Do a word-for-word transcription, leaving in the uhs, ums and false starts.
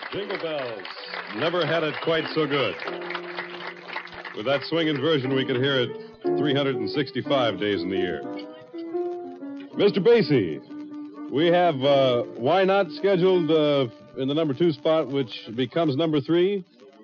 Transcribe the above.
Jingle bells. Never had it quite so good. With that swinging version, we could hear it three hundred sixty-five days in the year. Mister Basie, we have uh, Why Not scheduled uh, in the number two spot, which becomes number three.